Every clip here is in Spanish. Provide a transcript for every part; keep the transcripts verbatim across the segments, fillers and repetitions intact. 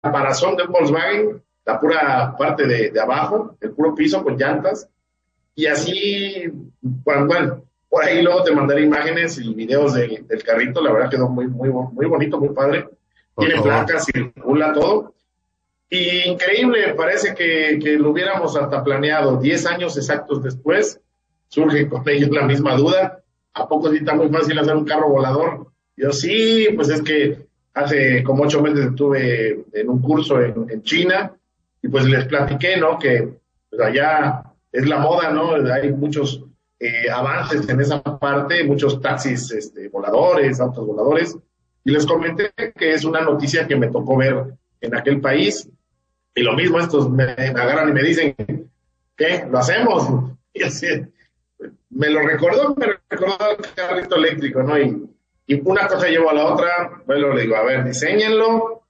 caparazón de un Volkswagen, la pura parte de, de abajo, el puro piso con llantas, y así, bueno, bueno, por ahí luego te mandaré imágenes y videos de, del carrito, la verdad quedó muy, muy, muy bonito, muy padre, tiene placas, circula todo, y increíble, parece que, que lo hubiéramos hasta planeado, diez años exactos después, surge con ellos la misma duda, ¿a poco sí está muy fácil hacer un carro volador? Yo sí, pues es que hace como ocho meses estuve en un curso en, en China, y pues les platiqué, ¿no? Que pues allá es la moda, ¿no? Hay muchos eh, avances en esa parte, muchos taxis este, voladores, autos voladores, y les comenté que es una noticia que me tocó ver en aquel país, y lo mismo estos me, me agarran y me dicen, ¿qué? ¿Lo hacemos? Y así, me lo recordó, me recordó el carrito eléctrico, ¿no? Y, y una cosa llevo a la otra, bueno, le digo, a ver, diséñenlo,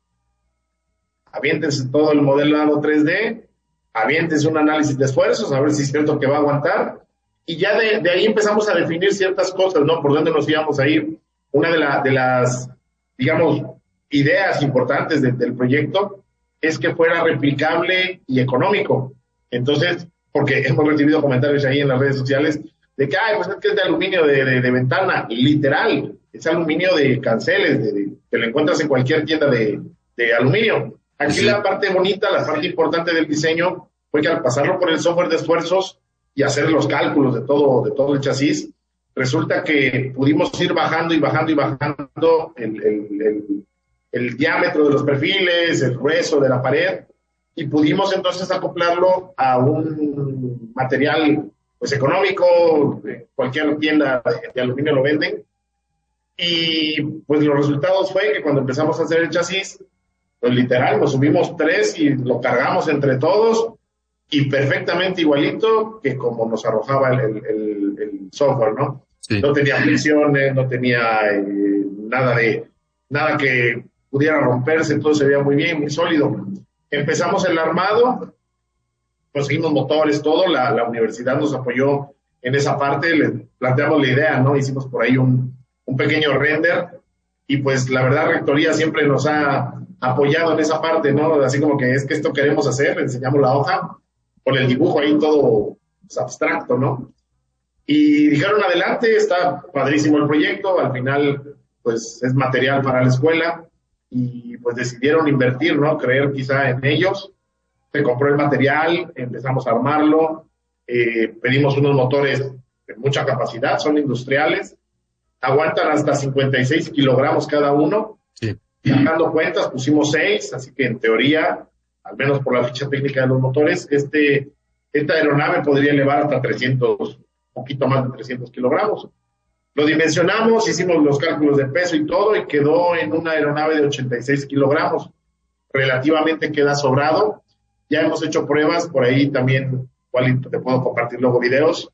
aviéntense todo el modelado tres D, aviéntense un análisis de esfuerzos, a ver si es cierto que va a aguantar, y ya de, de ahí empezamos a definir ciertas cosas, ¿no? Por dónde nos íbamos a ir. Una de, la, de las, digamos, ideas importantes de, del proyecto es que fuera replicable y económico. Entonces, porque hemos recibido comentarios ahí en las redes sociales de que, ay, pues es que es de aluminio de, de, de ventana, literal, es aluminio de canceles, de, de, que lo encuentras en cualquier tienda de, de aluminio. Aquí sí. La parte bonita, la parte importante del diseño fue que al pasarlo por el software de esfuerzos y hacer los cálculos de todo, de todo el chasis, resulta que pudimos ir bajando y bajando y bajando el, el, el, el diámetro de los perfiles, el grueso de la pared, y pudimos entonces acoplarlo a un material pues económico, cualquier tienda de, de aluminio lo venden, y pues los resultados fue que cuando empezamos a hacer el chasis, pues literal, nos subimos tres y lo cargamos entre todos, y perfectamente igualito que como nos arrojaba el, el, el, el software, ¿no? Sí. No tenía fricciones, no tenía eh, nada de, nada que pudiera romperse, todo se veía muy bien, muy sólido. Empezamos el armado, conseguimos motores, todo, la, la universidad nos apoyó en esa parte, le planteamos la idea, ¿no? Hicimos por ahí un, un pequeño render, y pues la verdad Rectoría siempre nos ha apoyado en esa parte, ¿no? Así como que es que esto queremos hacer, le enseñamos la hoja, con el dibujo ahí todo pues, abstracto, ¿no? Y dijeron, adelante, está padrísimo el proyecto, al final, pues, es material para la escuela, y pues decidieron invertir, ¿no? Creer quizá en ellos, se compró el material, empezamos a armarlo, eh, pedimos unos motores de mucha capacidad, son industriales, aguantan hasta cincuenta y seis kilogramos cada uno, sí. Sacando cuentas, pusimos seis, así que en teoría, al menos por la ficha técnica de los motores, este, esta aeronave podría elevar hasta trescientos, un poquito más de trescientos kilogramos. Lo dimensionamos, hicimos los cálculos de peso y todo, y quedó en una aeronave de ochenta y seis kilogramos. Relativamente queda sobrado. Ya hemos hecho pruebas, por ahí también, cual te puedo compartir luego videos,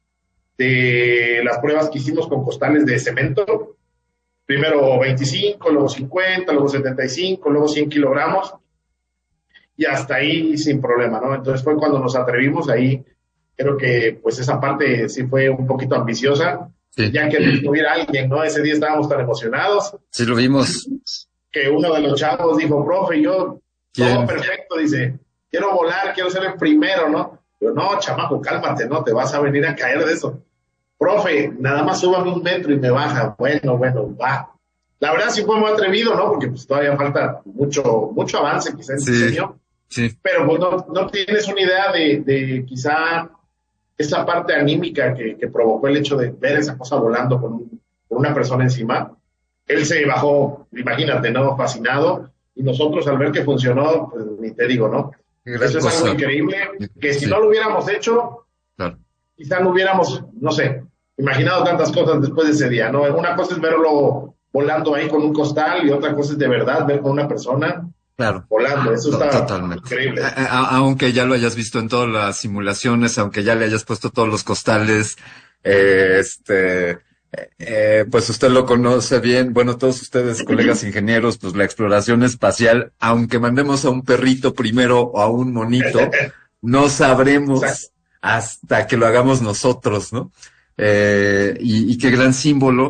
de las pruebas que hicimos con costales de cemento. Primero veinticinco, luego cincuenta, luego setenta y cinco, luego cien kilogramos. Y hasta ahí sin problema, ¿no? Entonces fue cuando nos atrevimos ahí. Creo que pues esa parte sí fue un poquito ambiciosa, sí. Ya que tuviera alguien, ¿no? Ese día estábamos tan emocionados. Sí, lo vimos. Que uno de los chavos dijo, profe, yo, ¿quién? Todo perfecto, dice, quiero volar, quiero ser el primero, ¿no? Yo, no, chamaco, cálmate, ¿no? Te vas a venir a caer de eso. Profe, nada más súbame un metro y me baja. Bueno, bueno, va. La verdad sí fue muy atrevido, ¿no? Porque pues todavía falta mucho, mucho avance quizá en el sí. diseño. Sí. Pero pues no, no tienes una idea de, de quizá esa parte anímica que, que provocó el hecho de ver esa cosa volando con, un, con una persona encima. Él se bajó, imagínate, ¿no? Fascinado. Y nosotros al ver que funcionó, pues ni te digo, ¿no? Eso es algo increíble, que si sí. no lo hubiéramos hecho, claro. Quizá no hubiéramos, no sé, imaginado tantas cosas después de ese día, ¿no? Una cosa es verlo volando ahí con un costal, y otra cosa es de verdad ver con una persona claro. volando. Eso está totalmente increíble. A, a, aunque ya lo hayas visto en todas las simulaciones, aunque ya le hayas puesto todos los costales, eh, este... Eh, pues usted lo conoce bien, bueno, todos ustedes, colegas ingenieros, pues la exploración espacial, aunque mandemos a un perrito primero o a un monito, no sabremos Exacto. hasta que lo hagamos nosotros, ¿no? Eh, y, y qué gran símbolo,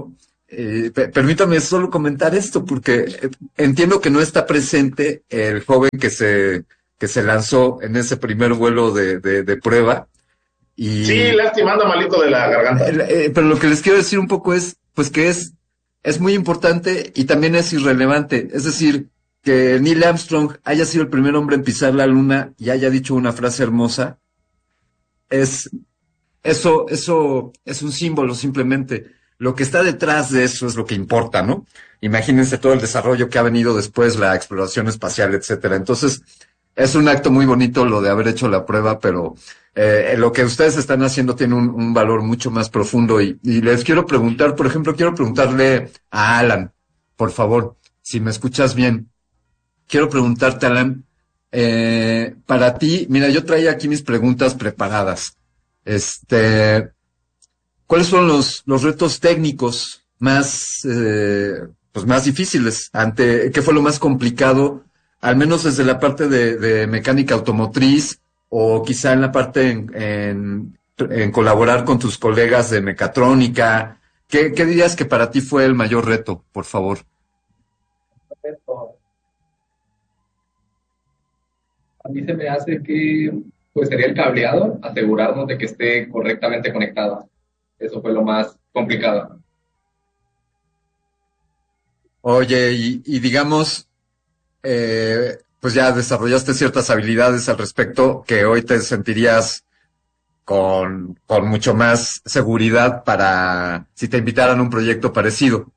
eh, pe- permítame solo comentar esto, porque eh, entiendo que no está presente el joven que se, que se lanzó en ese primer vuelo de, de, de prueba. Sí, Y, lástima, anda malito de la garganta. eh, eh, pero lo que les quiero decir un poco es, pues que es, es muy importante y también es irrelevante. Es decir, que Neil Armstrong haya sido el primer hombre en pisar la luna y haya dicho una frase hermosa, es, eso, eso es un símbolo simplemente. Lo que está detrás de eso es lo que importa, ¿no? Imagínense todo el desarrollo que ha venido después, la exploración espacial, etcétera. Entonces, es un acto muy bonito lo de haber hecho la prueba, pero eh, lo que ustedes están haciendo tiene un, un valor mucho más profundo. Y, y les quiero preguntar, por ejemplo, quiero preguntarle a Alan, por favor, si me escuchas bien. Quiero preguntarte, Alan, eh, para ti, mira, yo traía aquí mis preguntas preparadas. Este, ¿cuáles son los, los retos técnicos más, eh, pues más difíciles? Ante, ¿qué fue lo más complicado? Al menos desde la parte de, de mecánica automotriz o quizá en la parte en, en, en colaborar con tus colegas de mecatrónica. ¿Qué, qué dirías que para ti fue el mayor reto, por favor? A mí se me hace que pues sería el cableado, asegurarnos de que esté correctamente conectado. Eso fue lo más complicado. Oye, y, y digamos, eh, pues ya desarrollaste ciertas habilidades al respecto que hoy te sentirías con, con mucho más seguridad para si te invitaran a un proyecto parecido.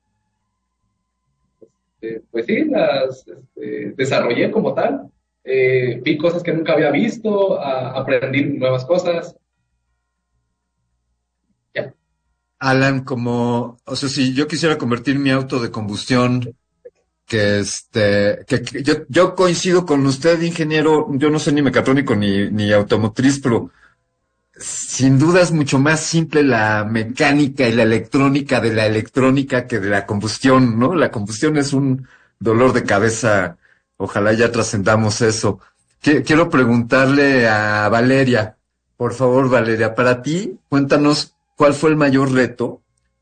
Eh, pues sí, las este, desarrollé como tal. Eh, vi cosas que nunca había visto, a, aprendí nuevas cosas. Ya. Alan, como, o sea, si yo quisiera convertir mi auto de combustión, que este, que, que yo, yo coincido con usted, ingeniero, yo no soy ni mecatrónico ni, ni automotriz, pero sin duda es mucho más simple la mecánica y la electrónica de la electrónica que de la combustión, ¿no? La combustión es un dolor de cabeza. Ojalá ya trascendamos eso. Qui- Quiero preguntarle a Valeria, por favor, Valeria, para ti, cuéntanos cuál fue el mayor reto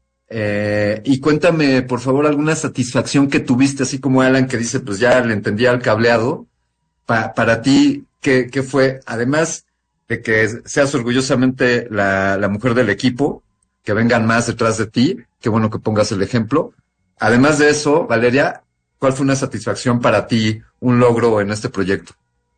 eh, y cuéntame, por favor, alguna satisfacción que tuviste, así como Alan que dice, pues ya le entendía al cableado. Pa- para ti, ¿qué, qué fue? Además de que seas orgullosamente la, la mujer del equipo, que vengan más detrás de ti, qué bueno que pongas el ejemplo. Además de eso, Valeria, ¿cuál fue una satisfacción para ti, un logro en este proyecto?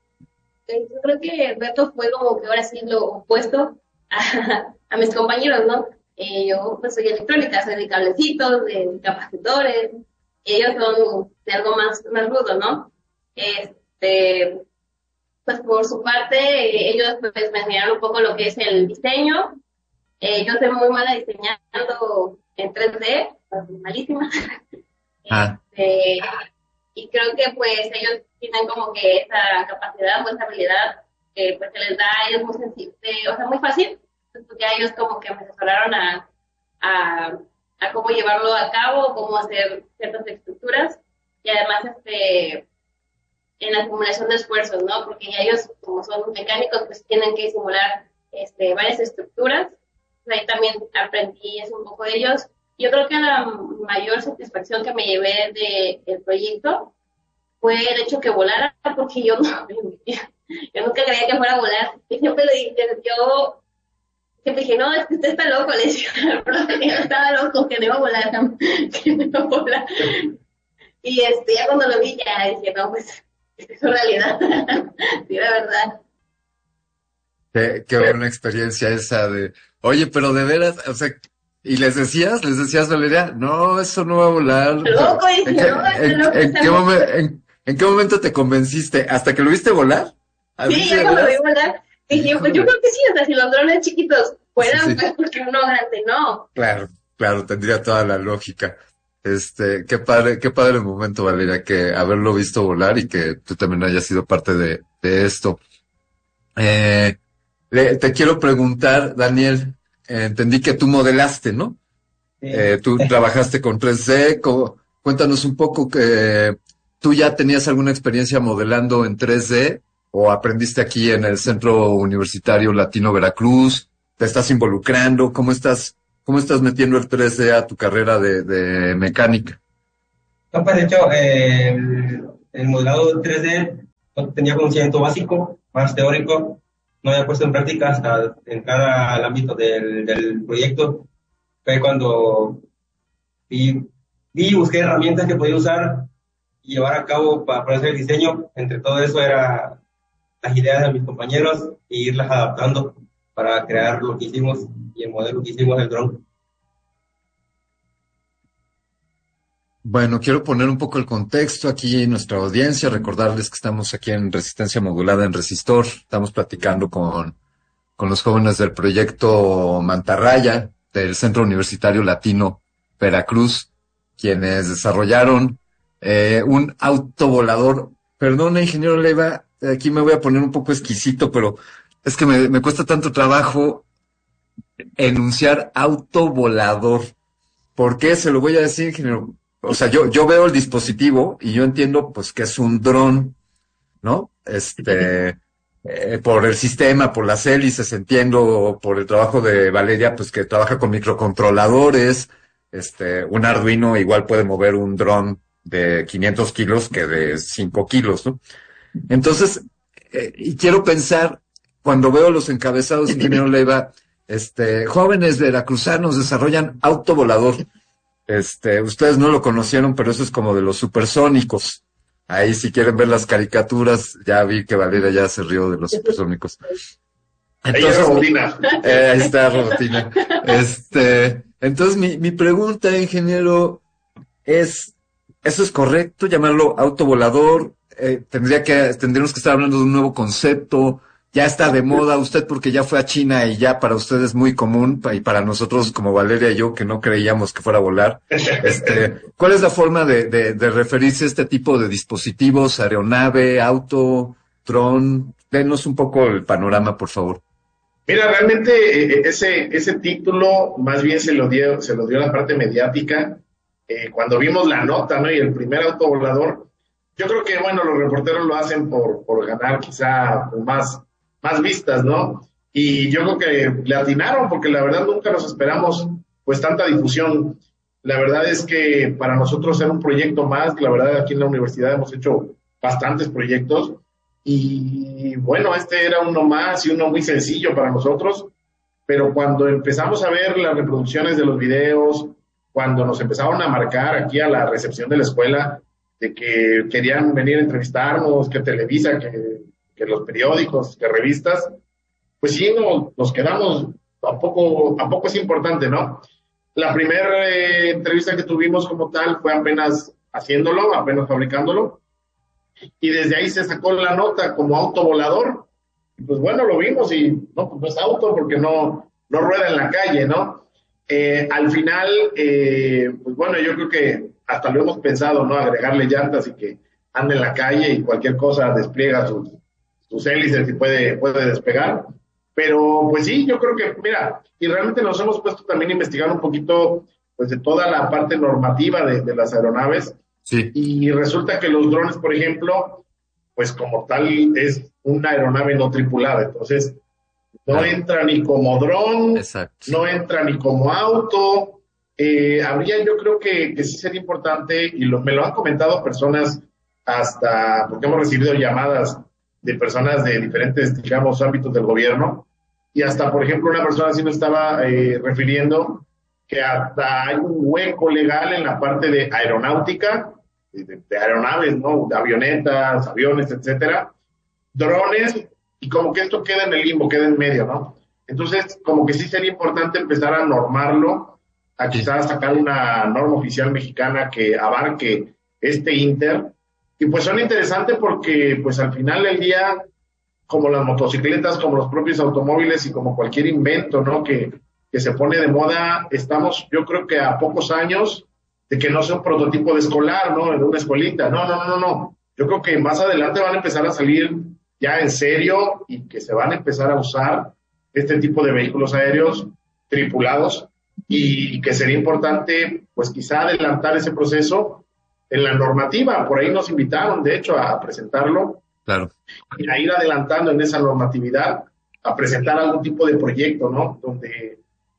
Eh, Yo creo que el reto fue como que ahora sí lo opuesto a, a mis compañeros, ¿no? Eh, yo pues soy electrónica, soy de cablecitos, de capacitores, ellos son de algo más, más rudo, ¿no? Este, pues por su parte, eh, ellos pues me enseñaron un poco lo que es el diseño. Eh, yo soy muy mala diseñando en tres D, pues, malísima. Ah, Este, y creo que pues ellos tienen como que esa capacidad o esa habilidad que pues se les da a ellos muy sencillo, o sea, muy fácil. Entonces pues, ya ellos como que me asesoraron a, a, a cómo llevarlo a cabo, cómo hacer ciertas estructuras y además este en la simulación de esfuerzos, ¿no? Porque ya ellos como son mecánicos pues tienen que simular este, varias estructuras. Pues, ahí también aprendí eso un poco de ellos. Yo creo que la mayor satisfacción que me llevé del proyecto fue el hecho que volara, porque yo no, yo nunca creía que fuera a volar. Y siempre le dije, yo siempre dije, no, es que usted está loco, le decía al profe que yo estaba loco, que no iba a volar, que no iba a volar. Y este, ya cuando lo vi, ya dije, no, pues, es su realidad. Sí, la verdad. qué, qué buena experiencia esa de, oye, pero de veras, o sea, ¿y les decías, les decías, Valeria, no, eso no va a volar? Loco, y ¿En dije, qué, no, está en, loco. en Está qué loco. momen- en- en qué momento te convenciste? ¿Hasta que lo viste volar? ¿Así Sí, de ya cuando lo vi veras? volar, dije, pues yo Híjole. creo que sí, o sea, si los drones chiquitos fueran, Sí, sí. pues, porque uno grande no. Claro, claro, tendría toda la lógica. Este, qué padre, qué padre el momento, Valeria, que haberlo visto volar y que tú también hayas sido parte de, de esto. Eh, le- te quiero preguntar, Daniel, eh, entendí que tú modelaste, ¿no? Sí. Eh, tú trabajaste con tres D, co- cuéntanos un poco que tú ya tenías alguna experiencia modelando en tres D o aprendiste aquí en el Centro Universitario Latino Veracruz, te estás involucrando, ¿cómo estás cómo estás metiendo el tres D a tu carrera de, de mecánica? No, pues de hecho, eh, el, el modelado tres D no tenía conocimiento básico, más teórico, no había puesto en práctica hasta entrar al ámbito del, del proyecto. Fue cuando vi, vi y busqué herramientas que podía usar y llevar a cabo para poder hacer el diseño. Entre todo eso era las ideas de mis compañeros e irlas adaptando para crear lo que hicimos y el modelo que hicimos del dron. Bueno, quiero poner un poco el contexto aquí en nuestra audiencia, recordarles que estamos aquí en Resistencia Modulada en Resistor, estamos platicando con, con los jóvenes del proyecto Mantarraya del Centro Universitario Latino Veracruz, quienes desarrollaron eh, un autovolador. Perdón, ingeniero Leiva, aquí me voy a poner un poco exquisito, pero es que me, me cuesta tanto trabajo enunciar autovolador. ¿Por qué? Se lo voy a decir, ingeniero. O sea, yo, yo veo el dispositivo y yo entiendo, pues, que es un dron, ¿no? Este, eh, por el sistema, por las hélices, entiendo, por el trabajo de Valeria, pues, que trabaja con microcontroladores. Este, un Arduino igual puede mover un dron de quinientos kilos que de cinco kilos, ¿no? Entonces, eh, y quiero pensar, cuando veo los encabezados, ingeniero Leiva, este, jóvenes veracruzanos desarrollan autovolador. Este, ustedes no lo conocieron, pero eso es como de los supersónicos. Ahí si quieren ver las caricaturas, ya vi que Valeria ya se rió de los supersónicos. Entonces, ahí Robotina. Eh, ahí está Robotina. Este, entonces mi, mi pregunta, ingeniero, es, ¿eso es correcto llamarlo autovolador? Eh, tendría que, tendríamos que estar hablando de un nuevo concepto. Ya está de moda usted porque ya fue a China y ya para usted es muy común, y para nosotros como Valeria y yo que no creíamos que fuera a volar. Este, ¿cuál es la forma de, de, de referirse a este tipo de dispositivos? Aeronave, auto, dron. Denos un poco el panorama, por favor. Mira, realmente eh, ese ese título más bien se lo dio se lo dio la parte mediática eh, cuando vimos la nota, ¿no? Y el primer autovolador. Yo creo que bueno, los reporteros lo hacen por por ganar quizá más más vistas, ¿no? Y yo creo que le atinaron, porque la verdad nunca nos esperamos pues tanta difusión. La verdad es que para nosotros era un proyecto más, la verdad aquí en la universidad hemos hecho bastantes proyectos, y bueno, este era uno más y uno muy sencillo para nosotros, pero cuando empezamos a ver las reproducciones de los videos, cuando nos empezaron a marcar aquí a la recepción de la escuela, de que querían venir a entrevistarnos, que Televisa, que que los periódicos, que revistas, pues sí, no, nos quedamos, ¿a poco, a poco es importante, no? La primera eh, entrevista que tuvimos como tal fue apenas haciéndolo, apenas fabricándolo, y desde ahí se sacó la nota como autovolador, y pues bueno, lo vimos y no, pues no es auto porque no, no rueda en la calle, ¿no? Eh, al final, eh, pues bueno, yo creo que hasta lo hemos pensado, ¿no? Agregarle llantas y que ande en la calle y cualquier cosa despliega sus sus hélices y puede, puede despegar. Pero pues sí, yo creo que, mira, y realmente nos hemos puesto también a investigar un poquito pues de toda la parte normativa de, de las aeronaves. Sí. Y resulta que los drones, por ejemplo, pues como tal es una aeronave no tripulada, entonces no ah. entra ni como dron, Exacto. no entra ni como auto. Eh, habría, yo creo que, que sí sería importante, y lo, me lo han comentado personas hasta, porque hemos recibido llamadas de personas de diferentes, digamos, ámbitos del gobierno, y hasta, por ejemplo, una persona así nos estaba eh, refiriendo que hasta hay un hueco legal en la parte de aeronáutica, de, de aeronaves, ¿no? De avionetas, aviones, etcétera, drones, y como que esto queda en el limbo, queda en medio, ¿no? Entonces, como que sí sería importante empezar a normarlo, a quizás sacar una norma oficial mexicana que abarque este inter. Y pues son interesantes porque pues al final del día, como las motocicletas, como los propios automóviles y como cualquier invento, ¿no? Que, que se pone de moda, estamos yo creo que a pocos años de que no sea un prototipo de escolar, ¿no? En una escuelita. No, no, no, no. Yo creo que más adelante van a empezar a salir ya en serio y que se van a empezar a usar este tipo de vehículos aéreos tripulados, y que sería importante pues quizá adelantar ese proceso en la normativa. Por ahí nos invitaron, de hecho, a presentarlo. Claro. Y a ir adelantando en esa normatividad, a presentar algún tipo de proyecto, ¿no? Donde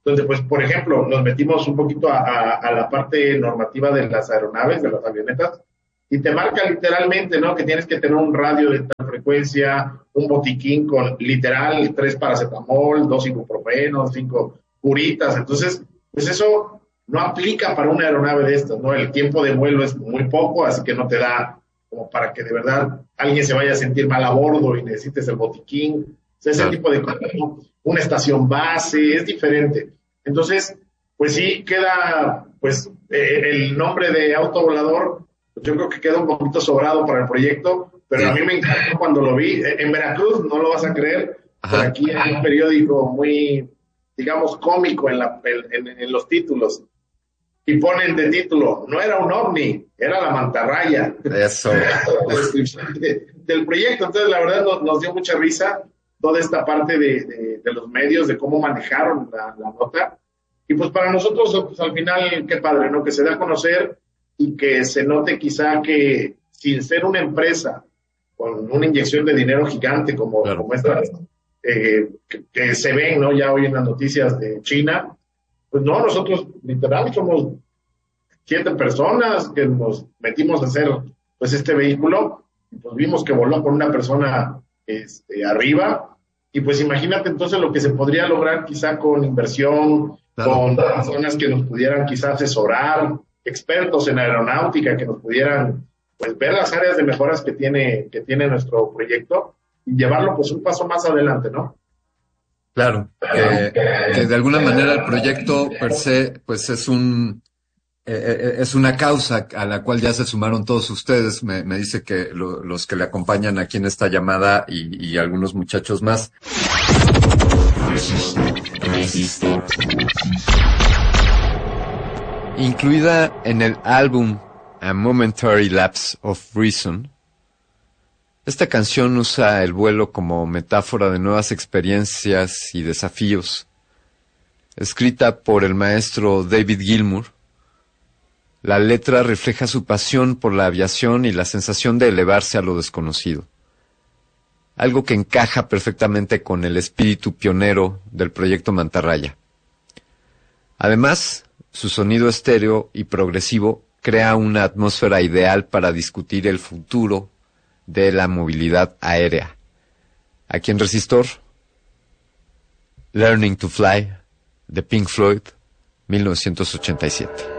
donde, pues, por ejemplo, nos metimos un poquito a, a, a la parte normativa de las aeronaves, de las avionetas, y te marca literalmente, ¿no? Que tienes que tener un radio de tal frecuencia, un botiquín con literal tres paracetamol, dos ibuprofenos, cinco curitas. Entonces, pues eso no aplica para una aeronave de estas, ¿no? El tiempo de vuelo es muy poco, así que no te da como para que de verdad alguien se vaya a sentir mal a bordo y necesites el botiquín. O sea, ese Claro. tipo de cosas, ¿no? Una estación base, es diferente. Entonces, pues sí, queda, pues, eh, el nombre de autovolador, pues yo creo que queda un poquito sobrado para el proyecto, pero Sí. a mí me encantó cuando lo vi. En Veracruz, no lo vas a creer, Ajá. por aquí hay un periódico muy, digamos, cómico en, la, en, en, en los títulos. Y ponen de título, no era un ovni, era la mantarraya. Eso. La descripción de- del proyecto. Entonces, la verdad, nos, nos dio mucha risa toda esta parte de, de, de los medios, de cómo manejaron la, la nota. Y pues para nosotros, pues, al final, qué padre, ¿no? Que se da a conocer y que se note quizá que sin ser una empresa con una inyección de dinero gigante como, Claro. como esta, eh, que, que se ven, ¿no? Ya hoy en las noticias de China, pues no, nosotros literal somos siete personas que nos metimos a hacer pues este vehículo, y pues vimos que voló con una persona este, arriba, y pues imagínate entonces lo que se podría lograr quizá con inversión, Claro. con personas que nos pudieran quizá asesorar, expertos en aeronáutica que nos pudieran pues ver las áreas de mejoras que tiene, que tiene nuestro proyecto y llevarlo pues un paso más adelante, ¿no? Claro, que, que de alguna manera el proyecto per se, pues es un eh, eh, es una causa a la cual ya se sumaron todos ustedes. Me, me dice que lo- los que le acompañan aquí en esta llamada y, y algunos muchachos más. Incluida en el álbum A Momentary Lapse of Reason, esta canción usa el vuelo como metáfora de nuevas experiencias y desafíos. Escrita por el maestro David Gilmour, la letra refleja su pasión por la aviación y la sensación de elevarse a lo desconocido. Algo que encaja perfectamente con el espíritu pionero del proyecto Mantarraya. Además, su sonido estéreo y progresivo crea una atmósfera ideal para discutir el futuro de la movilidad aérea. Aquí en Resistor, Learning to Fly, de Pink Floyd, mil novecientos ochenta y siete.